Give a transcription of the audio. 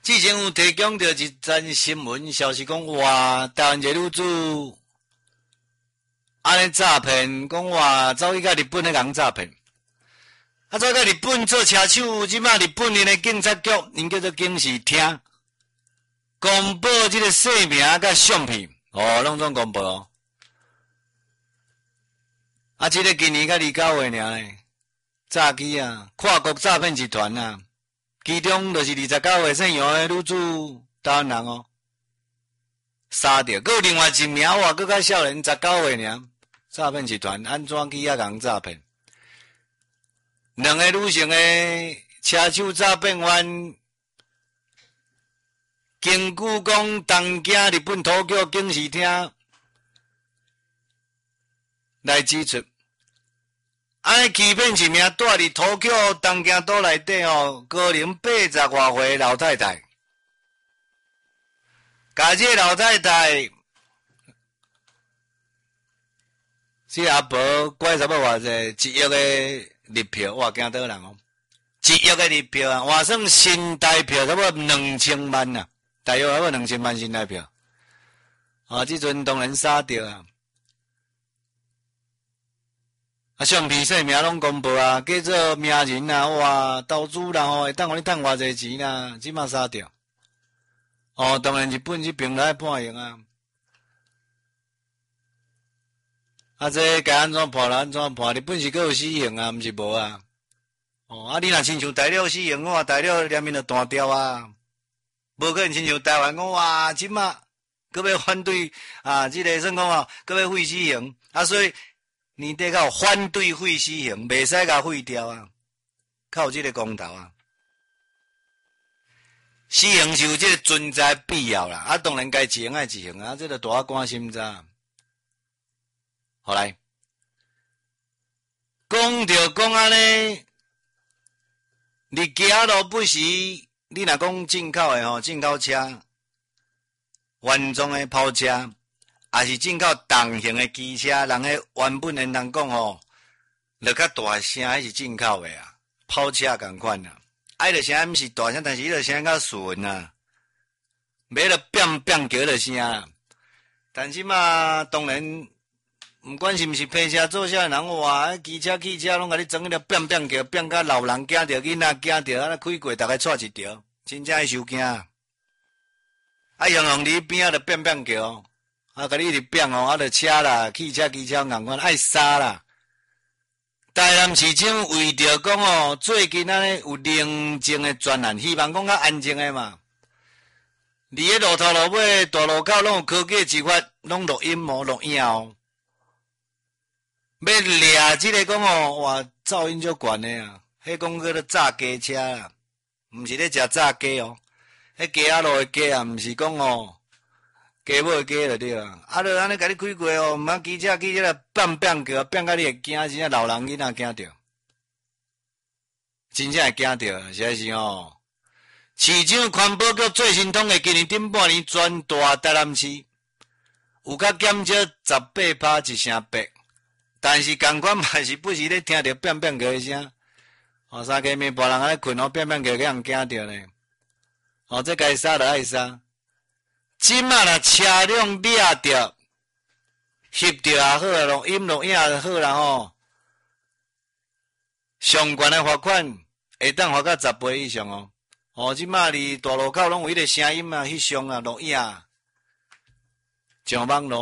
之前有提供到一则新闻消息，讲哇，台湾一个女子安尼诈骗，讲哇，走去甲日本的人诈骗。啊，走去日本做车手，即马日本因的警察局，因叫做警视厅，公布即个姓名甲相片，哦，拢总公布哦。啊，即个今年才29岁尔咧，早期啊，跨国诈骗集团啊，其中就是29岁姓杨的女子台湾人哦，杀掉。佮有另外一名哇，佮较少年19岁尔，诈骗集团安怎去遐人诈骗？两个女性的车手诈骗犯，根据讲东京日本土局警视厅来指出，安尼欺骗一名住伫土局东京都内底哦，高龄80外岁的老太太，甲这老太太，这阿婆拐差不多偌济1亿的日票，哇，惊倒人哦！1亿的日票啊，换算新台票差不多2000万啊，大约差不多2000万新台票。啊，这阵当然杀掉啊！啊，相片姓名拢公布啊，叫做名人啊，哇，投资人哦，会当互你趁偌济钱啦，即马杀掉。哦，当然日本这边来判刑啊。啊，这该安怎判啦？安怎判？日本是阁有死刑啊，毋是无啊？哦，啊，你若亲像大陆死刑，我话大陆连面就断掉啊，无可能亲像台湾讲哇，即马阁要反对啊，即个算讲哦，阁要废死刑啊，所以年底较有反对废死刑，袂使甲废掉啊，较有即个公投啊。死刑是有即个存在必要啦，啊，当然该执行爱执行啊，这个大家关心咋？好来，讲着讲安尼，你行路不时，你若讲进口的吼，进口车，原装的跑车，也是进口重型的机车，人迄原本人讲吼，落较大声，迄是进口的啊，跑车共款啊，啊，迄个声毋是大声，但是迄个声较顺啊，袂了变变叫的声啊，但是嘛，当然。毋管是毋是批车做啥人哇，机车、汽车拢甲你装迄个变变叫，变甲老人惊着，囡仔惊着，安尼开过，逐个带一条，真正会受惊。啊，用你边仔就变变叫，啊，甲你一直变哦，啊，就车啦、汽车、机车共款爱杀啦。台南市长为着讲哦，最近安尼有宁静的专案，希望讲较安静的嘛。伫迄路头路尾大路口拢有科技执法，拢录音哦、录影哦。要掠即个讲哦，哇，噪音足悬的啊！迄讲叫做炸鸡车啦，毋是咧食炸鸡哦。迄鸡仔路的鸡啊，毋是讲哦，鸡母的鸡就对啊。啊，就安尼甲你开过哦，毋通机车来变变叫，变甲你会惊，真正老人囡仔惊着，真正会惊着，实在是哦。市长环保局最新统计，今年顶半年全大台南市有甲减少18%，一成8。但是共款嘛是不时咧听着变变叫的声，哦，三更暝别人安尼困哦，变变叫，叫人惊着呢。哦，这该杀就爱杀。即马若车辆掠着、翕着也好啦，录音录影也好啦吼。上悬的罚款会当罚到10倍以上哦。哦，即马伫大路口拢有迄个声音啊，翕相啊，录影啊，上网络。